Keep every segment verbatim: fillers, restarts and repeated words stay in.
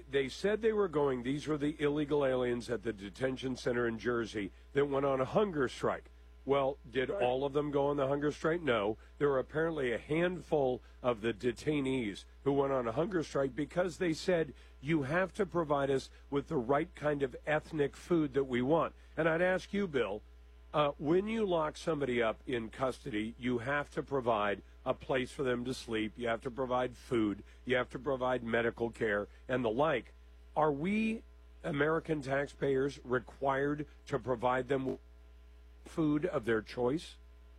they said they were going, these were the illegal aliens at the detention center in Jersey that went on a hunger strike. Well, did Right. all of them go on the hunger strike? No. There were apparently a handful of the detainees who went on a hunger strike because they said, you have to provide us with the right kind of ethnic food that we want. And I'd ask you, Bill, uh, when you lock somebody up in custody, you have to provide a place for them to sleep. You have to provide food. You have to provide medical care and the like. Are we, American taxpayers, required to provide them with food of their choice?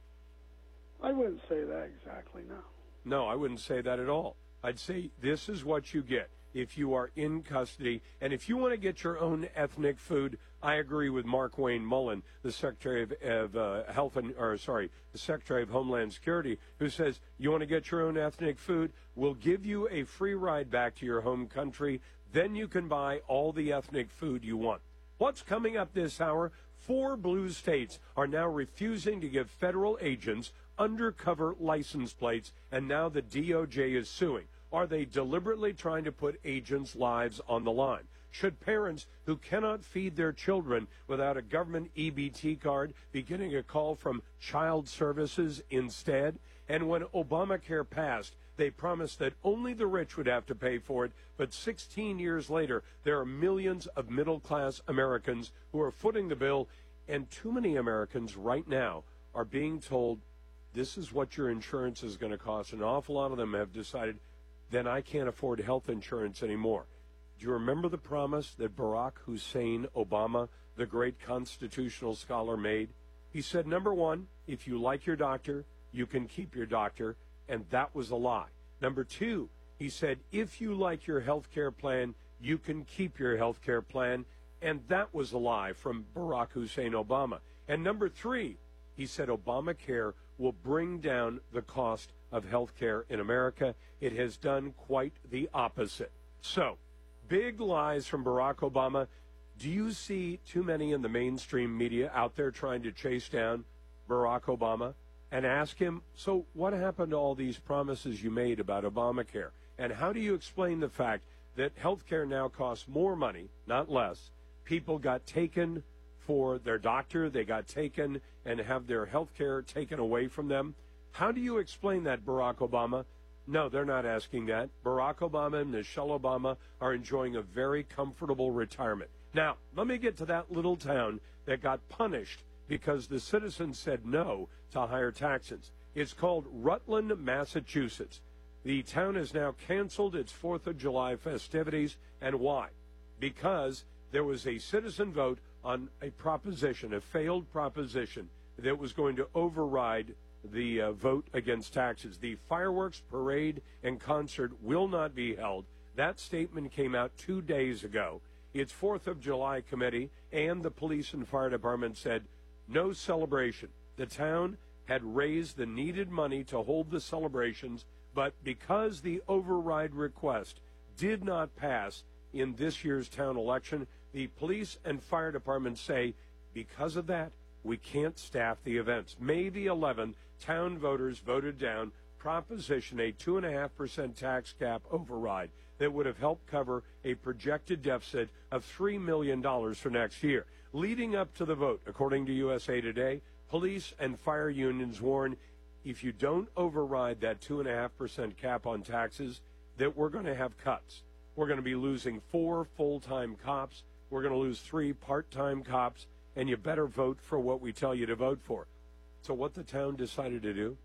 I wouldn't say that exactly, no. No, I wouldn't say that at all. I'd say this is what you get if you are in custody. And if you want to get your own ethnic food, I agree with Mark Wayne Mullen, the Secretary of, of uh, Health and, or sorry, the Secretary of Homeland Security, who says, you want to get your own ethnic food? We'll give you a free ride back to your home country. Then you can buy all the ethnic food you want. What's coming up this hour? Four blue states are now refusing to give federal agents undercover license plates, and now the D O J is suing. Are they deliberately trying to put agents' lives on the line? Should parents who cannot feed their children without a government E B T card be getting a call from Child Services instead? And when Obamacare passed, they promised that only the rich would have to pay for it, but sixteen years later, there are millions of middle-class Americans who are footing the bill, and too many Americans right now are being told, this is what your insurance is going to cost. An awful lot of them have decided, then I can't afford health insurance anymore. Do you remember the promise that Barack Hussein Obama, the great constitutional scholar, made? He said, number one, if you like your doctor, you can keep your doctor, and that was a lie. Number two, he said, if you like your health care plan, you can keep your health care plan, and that was a lie from Barack Hussein Obama. And number three, he said Obamacare will bring down the cost of health care in America. It has done quite the opposite. So, big lies from Barack Obama. Do you see too many in the mainstream media out there trying to chase down Barack Obama and ask him, so what happened to all these promises you made about Obamacare? And how do you explain the fact that health care now costs more money, not less? People got taken for their doctor. They got taken and have their health care taken away from them. How do you explain that, Barack Obama? No, they're not asking that. Barack Obama and Michelle Obama are enjoying a very comfortable retirement. Now, let me get to that little town that got punished because the citizens said no to higher taxes. It's called Rutland, Massachusetts. The town has now canceled its fourth of July festivities. And why? Because there was a citizen vote on a proposition, a failed proposition, that was going to override the uh, vote against taxes. The fireworks, parade, and concert will not be held. That statement came out two days ago. Its fourth of July committee and the police and fire department said no celebration. The town had raised the needed money to hold the celebrations, but because the override request did not pass in this year's town election, the police and fire departments say because of that, we can't staff the events. May the eleventh, town voters voted down Proposition, a two point five percent tax cap override that would have helped cover a projected deficit of three million dollars for next year. Leading up to the vote, according to U S A Today, police and fire unions warn if you don't override that two point five percent cap on taxes, that we're going to have cuts. We're going to be losing four full-time cops. We're going to lose three part-time cops, and you better vote for what we tell you to vote for. So what the town decided to do,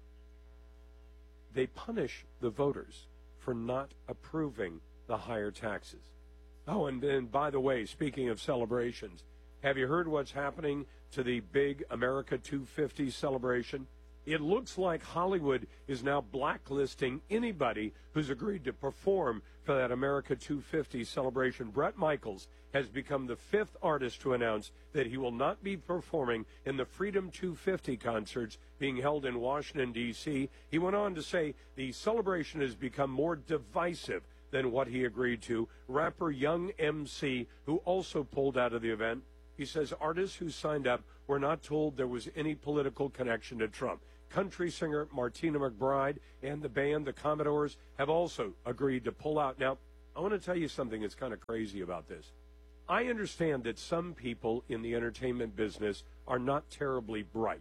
they punish the voters for not approving the higher taxes. Oh, and then, by the way, speaking of celebrations, have you heard what's happening to the big America two fifty celebration? It looks like Hollywood is now blacklisting anybody who's agreed to perform for that America two fifty celebration. Bret Michaels has become the fifth artist to announce that he will not be performing in the Freedom two fifty concerts being held in Washington, D C He went on to say the celebration has become more divisive than what he agreed to. Rapper Young M C, who also pulled out of the event, he says artists who signed up were not told there was any political connection to Trump. Country singer Martina McBride and the band, the Commodores, have also agreed to pull out. Now, I want to tell you something that's kind of crazy about this. I understand that some people in the entertainment business are not terribly bright,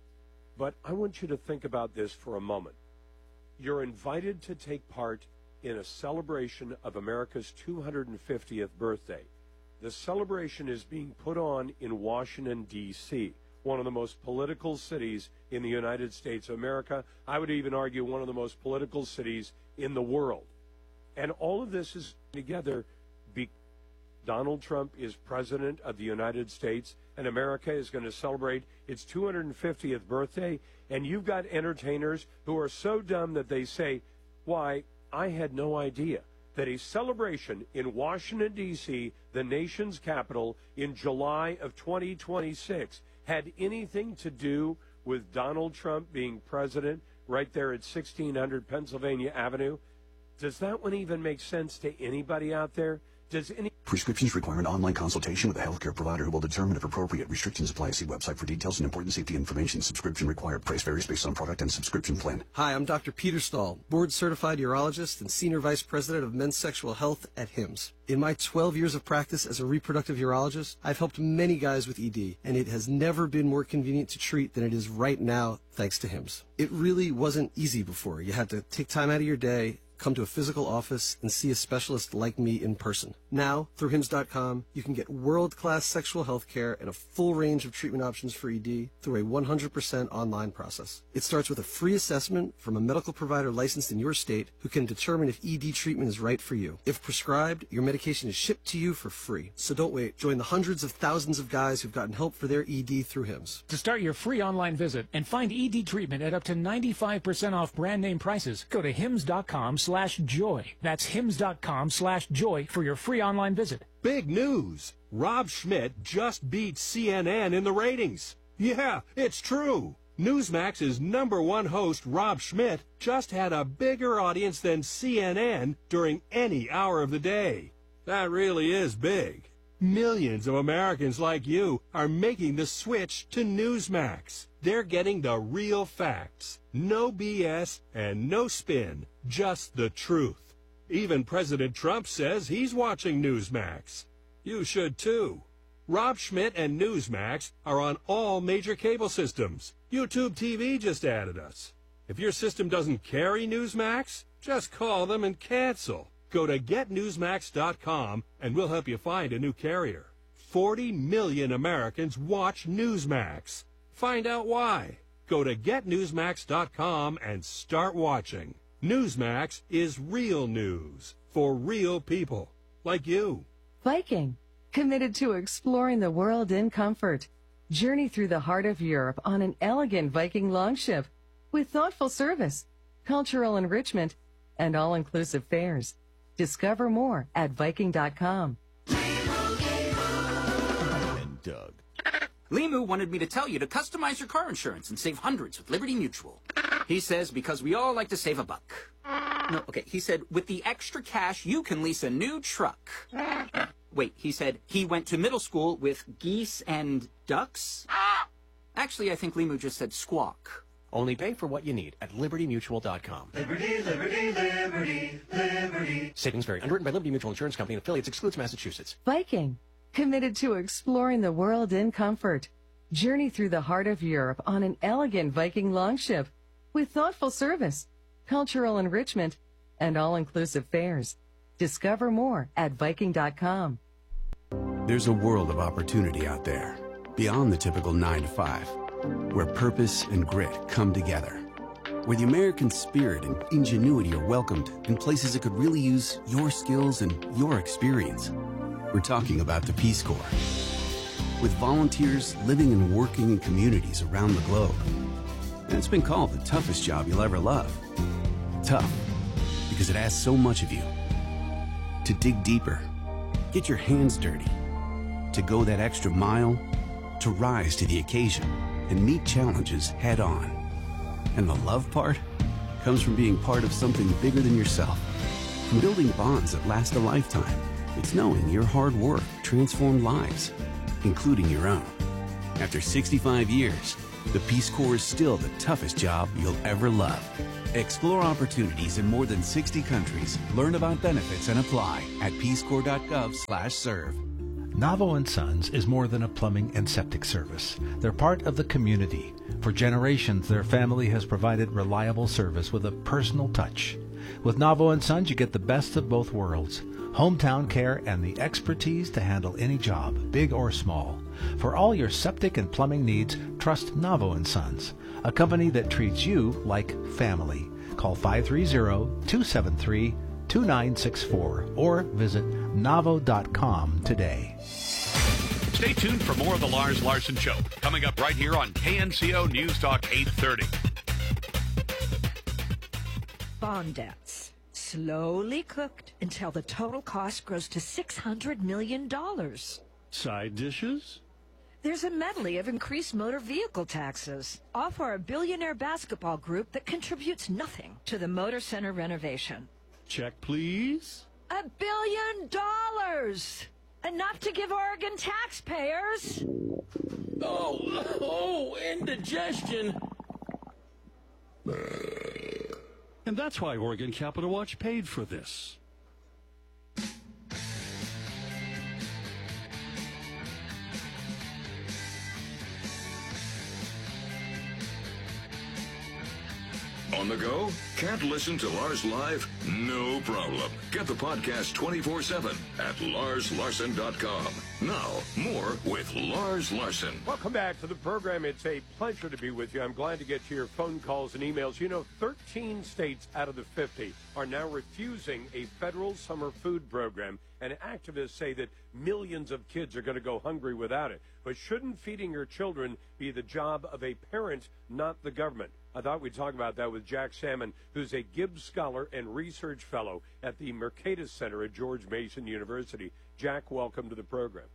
but I want you to think about this for a moment. You're invited to take part in a celebration of America's two hundred fiftieth birthday. The celebration is being put on in Washington, D C, one of the most political cities in the United States of America. I would even argue one of the most political cities in the world. And all of this is together because Donald Trump is president of the United States, and America is going to celebrate its two hundred fiftieth birthday, and you've got entertainers who are so dumb that they say, why, I had no idea that a celebration in Washington, D C, the nation's capital, in July of twenty twenty-six, had anything to do with Donald Trump being president right there at sixteen hundred Pennsylvania Avenue. Does that one even make sense to anybody out there? Does any Prescriptions require an online consultation with a healthcare provider who will determine if appropriate. Restrictions apply. See website for details and important safety information. Subscription required. Price varies based on product and subscription plan. Hi, I'm Doctor Peter Stahl, board-certified urologist and senior vice president of men's sexual health at Hims. In my twelve years of practice as a reproductive urologist, I've helped many guys with E D, and it has never been more convenient to treat than it is right now, thanks to Hims. It really wasn't easy before. You had to take time out of your day, come to a physical office, and see a specialist like me in person. Now, through hims dot com, you can get world-class sexual health care and a full range of treatment options for E D through a one hundred percent online process. It starts with a free assessment from a medical provider licensed in your state who can determine if E D treatment is right for you. If prescribed, your medication is shipped to you for free. So don't wait. Join the hundreds of thousands of guys who've gotten help for their E D through Hims. To start your free online visit and find E D treatment at up to ninety-five percent off brand name prices, go to hims dot com slash joy. That's hims dot com slash joy for your free online visit. Big news! Rob Schmidt just beat C N N in the ratings. Yeah, it's true. Newsmax's number one host, Rob Schmidt, just had a bigger audience than C N N during any hour of the day. That really is big. Millions of Americans like you are making the switch to Newsmax. They're getting the real facts. No B S and no spin. Just the truth. Even President Trump says he's watching Newsmax. You should too. Rob Schmidt and Newsmax are on all major cable systems. YouTube T V just added us. If your system doesn't carry Newsmax, just call them and cancel. Go to get newsmax dot com and we'll help you find a new carrier. forty million Americans watch Newsmax. Find out why. Go to get newsmax dot com and start watching. Newsmax is real news for real people like you. Viking, committed to exploring the world in comfort. Journey through the heart of Europe on an elegant Viking longship with thoughtful service, cultural enrichment, and all-inclusive fares. Discover more at viking dot com. And Doug. Limu wanted me to tell you to customize your car insurance and save hundreds with Liberty Mutual. He says because we all like to save a buck. No, okay, he said with the extra cash you can lease a new truck. Wait, he said he went to middle school with geese and ducks? Actually, I think Limu just said squawk. Only pay for what you need at liberty mutual dot com. Liberty, liberty, liberty, liberty. Savings vary. Underwritten by Liberty Mutual Insurance Company and affiliates. Excludes Massachusetts. Viking, committed to exploring the world in comfort. Journey through the heart of Europe on an elegant Viking longship with thoughtful service, cultural enrichment, and all-inclusive fares. Discover more at viking dot com. There's a world of opportunity out there, beyond the typical nine to five, where purpose and grit come together, where the American spirit and ingenuity are welcomed in places that could really use your skills and your experience. We're talking about the Peace Corps, with volunteers living and working in communities around the globe. And it's been called the toughest job you'll ever love. Tough, because it asks so much of you. To dig deeper, get your hands dirty, to go that extra mile, to rise to the occasion and meet challenges head on. And the love part comes from being part of something bigger than yourself. From building bonds that last a lifetime, it's knowing your hard work transformed lives, including your own. After sixty-five years, the Peace Corps is still the toughest job you'll ever love. Explore opportunities in more than sixty countries. Learn about benefits and apply at peace corps dot gov slash serve. Navo and Sons is more than a plumbing and septic service. They're part of the community. For generations, their family has provided reliable service with a personal touch. With Navo and Sons, you get the best of both worlds. Hometown care and the expertise to handle any job, big or small. For all your septic and plumbing needs, trust Navo and Sons, a company that treats you like family. Call five three zero, two seven three, two nine six four or visit navo dot com today. Stay tuned for more of the Lars Larson Show, coming up right here on K N C O News Talk eight thirty. Bond debts, slowly cooked until the total cost grows to six hundred million dollars. Side dishes? There's a medley of increased motor vehicle taxes, all for a billionaire basketball group that contributes nothing to the Motor Center renovation. Check, please. A billion dollars! Enough to give Oregon taxpayers. Oh, oh, indigestion. And that's why Oregon Capital Watch paid for this. On the go? Can't listen to Lars live? No problem. Get the podcast twenty-four seven at lars larson dot com. Now, more with Lars Larson. Welcome back to the program. It's a pleasure to be with you. I'm glad to get to your phone calls and emails. You know, thirteen states out of the fifty are now refusing a federal summer food program, and activists say that millions of kids are going to go hungry without it. But shouldn't feeding your children be the job of a parent, not the government? I thought we'd talk about that with Jack Salmon, who's a Gibbs Scholar and Research Fellow at the Mercatus Center at George Mason University. Jack, welcome to the program.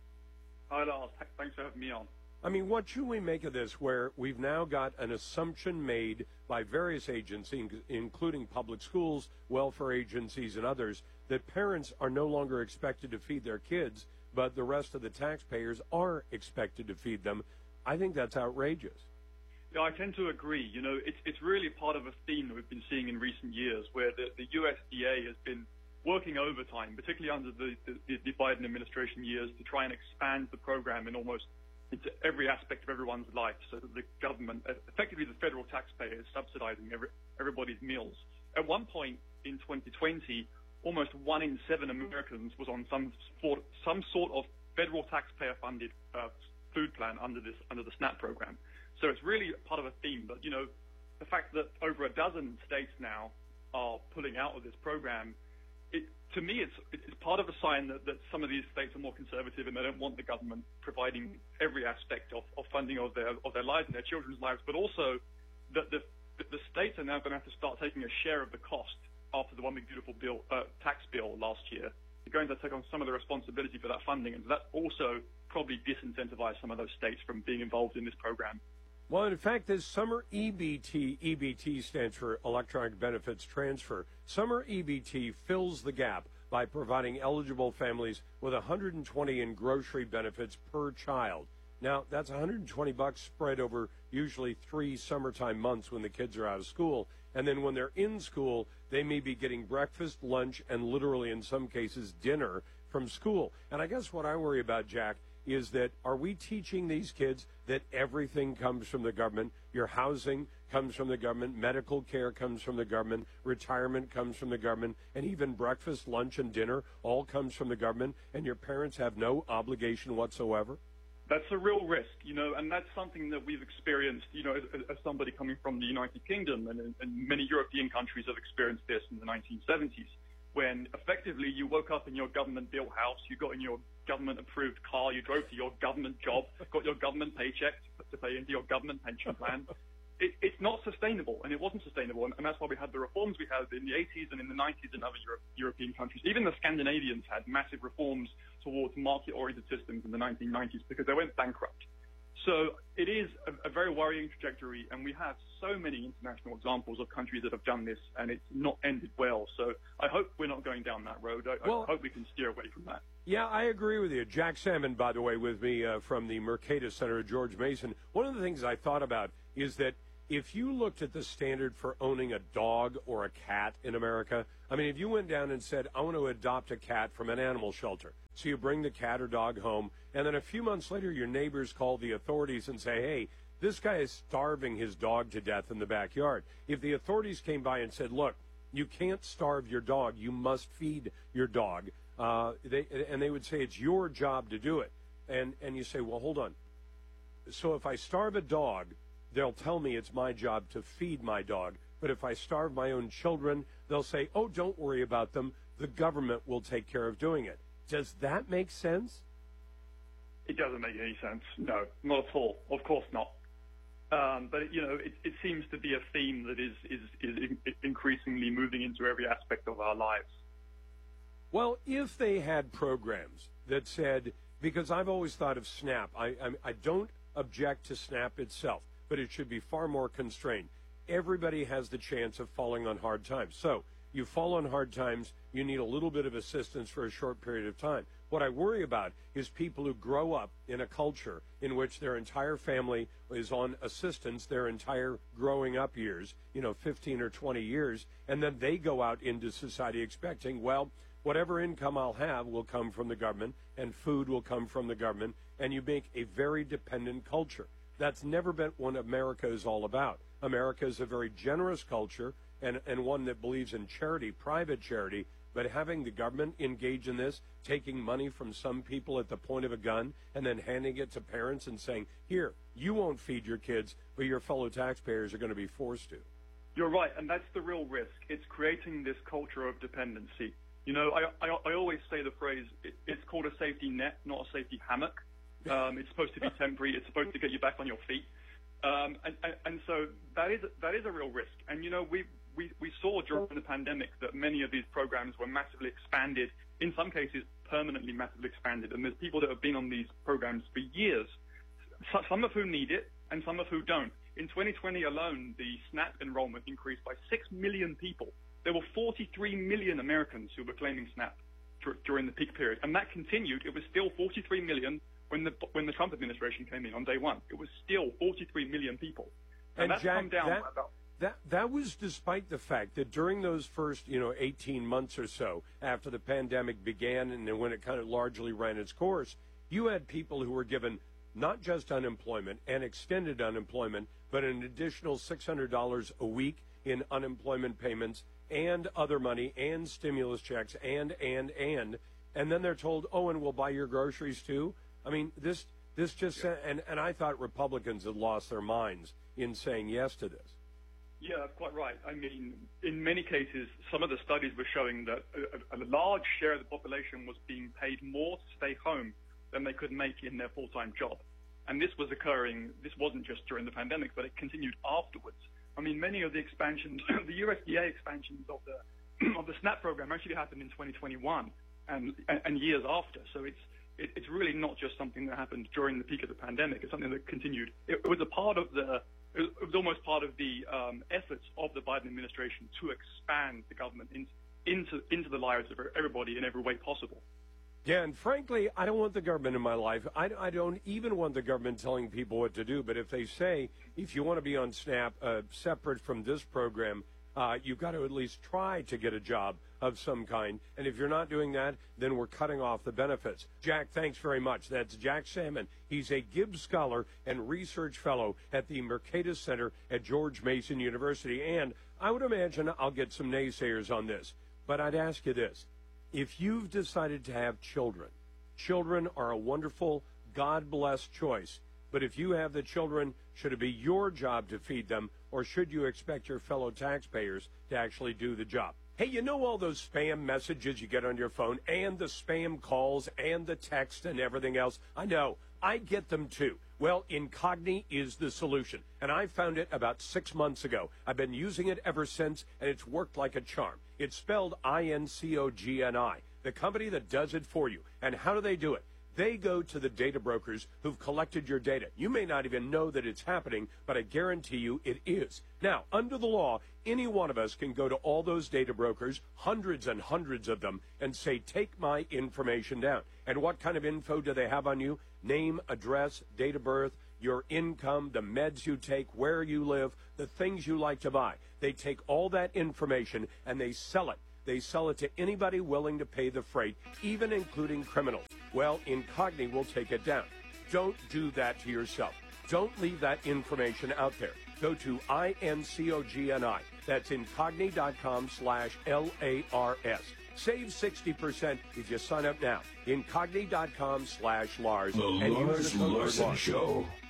Hi, Lars. Thanks for having me on. I mean, what should we make of this, where we've now got an assumption made by various agencies, including public schools, welfare agencies, and others, that parents are no longer expected to feed their kids, but the rest of the taxpayers are expected to feed them? I think that's outrageous. Yeah, I tend to agree. You know, it's it's really part of a theme that we've been seeing in recent years, where the, the U S D A has been working overtime, particularly under the, the, the Biden administration years, to try and expand the program in almost into every aspect of everyone's life, so that the government, effectively the federal taxpayer, is subsidizing every, everybody's meals. At one point in twenty twenty, almost one in seven Americans was on some sort, some sort of federal taxpayer-funded uh, food plan under this under the SNAP program. So it's really part of a theme. But, you know, the fact that over a dozen states now are pulling out of this program, it, to me, it's it's part of a sign that, that some of these states are more conservative and they don't want the government providing every aspect of, of funding of their of their lives and their children's lives, but also that the, the states are now going to have to start taking a share of the cost after the One Big Beautiful bill, uh, tax bill last year. They're going to take on some of the responsibility for that funding, and that also probably disincentivized some of those states from being involved in this program. Well, in fact, this summer E B T, E B T stands for Electronic Benefits Transfer. Summer E B T fills the gap by providing eligible families with one hundred twenty in grocery benefits per child. Now, that's one hundred twenty bucks spread over usually three summertime months when the kids are out of school. And then when they're in school, they may be getting breakfast, lunch, and literally in some cases dinner from school. And I guess what I worry about, Jack, is that are we teaching these kids that everything comes from the government? Your housing comes from the government, medical care comes from the government, retirement comes from the government, and even breakfast, lunch, and dinner all comes from the government, and your parents have no obligation whatsoever? That's a real risk, you know, and that's something that we've experienced, you know, as, as somebody coming from the United Kingdom, and, and many European countries have experienced this in the nineteen seventies. When effectively you woke up in your government-built house, you got in your government-approved car, you drove to your government job, got your government paycheck to pay into your government pension plan. It, it's not sustainable, and it wasn't sustainable, and, and that's why we had the reforms we had in the eighties and in the nineties in other Euro- European countries. Even the Scandinavians had massive reforms towards market-oriented systems in the nineteen nineties because they went bankrupt. So it is a, a very worrying trajectory, and we have so many international examples of countries that have done this, and it's not ended well. So I hope we're not going down that road. I, well, I hope we can steer away from that. Yeah, I agree with you. Jack Salmon, by the way, with me uh, from the Mercatus Center at George Mason. One of the things I thought about is that if you looked at the standard for owning a dog or a cat in America, I mean, if you went down and said, I want to adopt a cat from an animal shelter, so you bring the cat or dog home, and then a few months later your neighbors call the authorities and say, hey, this guy is starving his dog to death in the backyard. If the authorities came by and said, look, you can't starve your dog, you must feed your dog, uh, they, and they would say it's your job to do it. And, and you say, well, hold on. So if I starve a dog, they'll tell me it's my job to feed my dog. But if I starve my own children, they'll say, oh, don't worry about them. The government will take care of doing it. Does that make sense? It doesn't make any sense. No, not at all. Of course not. Um, but, you know, it, it seems to be a theme that is, is, is in, increasingly moving into every aspect of our lives. Well, if they had programs that said, because I've always thought of SNAP, I, I, I don't object to SNAP itself, but it should be far more constrained. Everybody has the chance of falling on hard times. So you fall on hard times, you need a little bit of assistance for a short period of time. What I worry about is people who grow up in a culture in which their entire family is on assistance their entire growing up years, you know, fifteen or twenty years, and then they go out into society expecting, well, whatever income I'll have will come from the government, and food will come from the government, and you make a very dependent culture. That's never been what America is all about. America is a very generous culture and, and one that believes in charity, private charity, but having the government engage in this, taking money from some people at the point of a gun and then handing it to parents and saying, here, you won't feed your kids, but your fellow taxpayers are going to be forced to. You're right, and that's the real risk. It's creating this culture of dependency. You know, I, I, I always say the phrase, it, it's called a safety net, not a safety hammock. Um, it's supposed to be temporary. It's supposed to get you back on your feet. Um, and, and, and so that is that is a real risk. And, you know, we, we, we saw during the pandemic that many of these programs were massively expanded, in some cases permanently massively expanded. And there's people that have been on these programs for years, some of who need it and some of who don't. In twenty twenty alone, the SNAP enrollment increased by six million people. There were forty-three million Americans who were claiming SNAP during the peak period. And that continued. It was still forty-three million when the when the Trump administration came in on day one. It was still forty-three million people. And, and that's Jack, come down that, by about... That, that was despite the fact that during those first, you know, eighteen months or so after the pandemic began and then when it kind of largely ran its course, you had people who were given not just unemployment and extended unemployment, but an additional six hundred dollars a week in unemployment payments and other money and stimulus checks and, and, and, and then they're told, oh, and we'll buy your groceries too. I mean, this this just, yeah. and, and I thought Republicans had lost their minds in saying yes to this. Yeah, that's quite right. I mean, in many cases, some of the studies were showing that a, a large share of the population was being paid more to stay home than they could make in their full-time job. And this was occurring, this wasn't just during the pandemic, but it continued afterwards. I mean, many of the expansions, the U S D A expansions of the of the SNAP program actually happened in twenty twenty-one and, and, and years after. So it's it, it's really not just something that happened during the peak of the pandemic. It's something that continued. It, it was a part of the, it was almost part of the um, efforts of the Biden administration to expand the government in, into into the lives of everybody in every way possible. Yeah, and frankly, I don't want the government in my life. I, I don't even want the government telling people what to do. But if they say, if you want to be on SNAP, uh, separate from this program, uh, you've got to at least try to get a job of some kind. And if you're not doing that, then we're cutting off the benefits. Jack, thanks very much. That's Jack Salmon. He's a Gibbs Scholar and Research Fellow at the Mercatus Center at George Mason University. And I would imagine I'll get some naysayers on this. But I'd ask you this. If you've decided to have children, children are a wonderful, God-blessed choice. But if you have the children, should it be your job to feed them, or should you expect your fellow taxpayers to actually do the job? Hey, you know all those spam messages you get on your phone, and the spam calls, and the text, and everything else? I know. I get them too. Well, Incogni is the solution, and I found it about six months ago. I've been using it ever since, and it's worked like a charm. It's spelled I N C O G N I, the company that does it for you. And how do they do it? They go to the data brokers who've collected your data. You may not even know that it's happening, but I guarantee you it is. Now, under the law, any one of us can go to all those data brokers, hundreds and hundreds of them, and say, take my information down. And what kind of info do they have on you? Name, address, date of birth, your income, the meds you take, where you live, the things you like to buy. They take all that information and they sell it. They sell it to anybody willing to pay the freight, even including criminals. Well, Incogni will take it down. Don't do that to yourself. Don't leave that information out there. Go to I N C O G N I. That's Incogni.com slash L A R S. Save sixty percent if you sign up now. Incogni.com slash Lars. The and Lars use the code Larson Lars. Show.